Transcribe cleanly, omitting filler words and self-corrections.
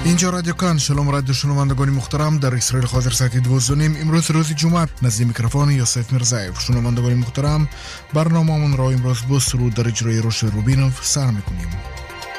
اینجا رادیو کان. شلوم رادیو شنوندگان محترم، در اسرائیل حاضر ساعت 12:30 امروز روز جمعه. نزدیک میکروفون یوسف میرزایف. شنوندگان محترم، برنامه‌مون را امروز با سرود در اجرای روش روبینوف سر می‌کنیم.